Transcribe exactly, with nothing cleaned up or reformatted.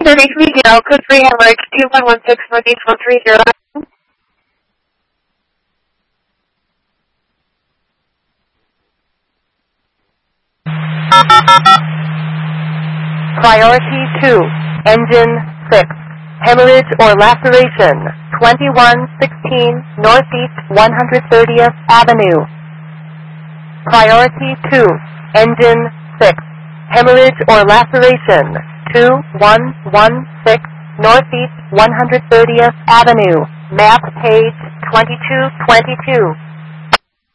Concerning Miguel, code three hemorrhage two one one six Northeast one three zero. Priority two, engine six, hemorrhage or laceration, twenty-one sixteen Northeast one hundred thirtieth Avenue. Priority two, engine six, hemorrhage or laceration, two one one six Northeast one hundred thirtieth Avenue, map page twenty-two twenty-two.